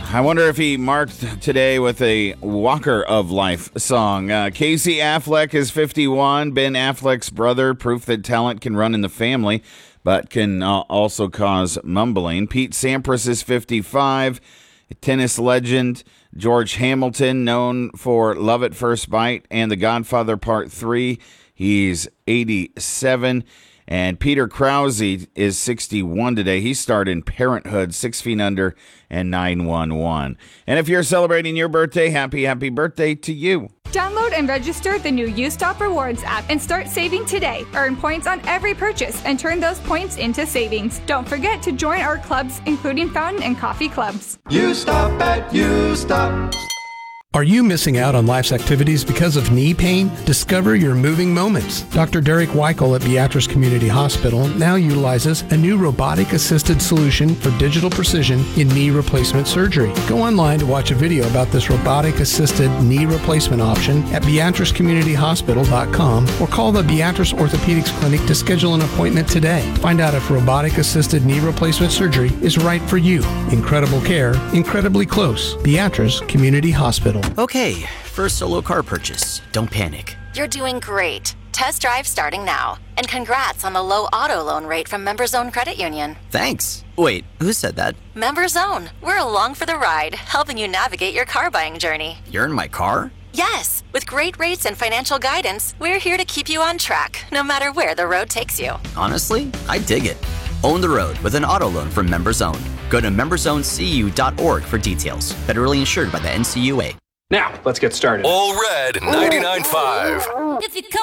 I wonder if he marked today with a Walker of Life song. Casey Affleck is 51. Ben Affleck's brother, proof that talent can run in the family, but can also cause mumbling. Pete Sampras is 55. Tennis legend George Hamilton, known for Love at First Bite and The Godfather Part 3. He's 87. And Peter Krause is 61 today. He starred in Parenthood, 6 Feet Under, and 911. And if you're celebrating your birthday, happy birthday to you. Download and register the new U-Stop Rewards app and start saving today. Earn points on every purchase and turn those points into savings. Don't forget to join our clubs, including fountain and coffee clubs. U-Stop at U-Stop. Are you missing out on life's activities because of knee pain? Discover your moving moments. Dr. Derek Weichel at Beatrice Community Hospital now utilizes a new robotic-assisted solution for digital precision in knee replacement surgery. Go online to watch a video about this robotic-assisted knee replacement option at beatricecommunityhospital.com or call the Beatrice Orthopedics Clinic to schedule an appointment today. Find out if robotic-assisted knee replacement surgery is right for you. Incredible care, incredibly close. Beatrice Community Hospital. Okay, first solo car purchase. Don't panic. You're doing great. Test drive starting now. And congrats on the low auto loan rate from MemberZone Credit Union. Thanks. Wait, who said that? MemberZone. We're along for the ride, helping you navigate your car buying journey. You're in my car? Yes. With great rates and financial guidance, we're here to keep you on track, no matter where the road takes you. Honestly, I dig it. Own the road with an auto loan from MemberZone. Go to memberzonecu.org for details. Federally insured by the NCUA. Now, let's get started. All Red 99.5. If you come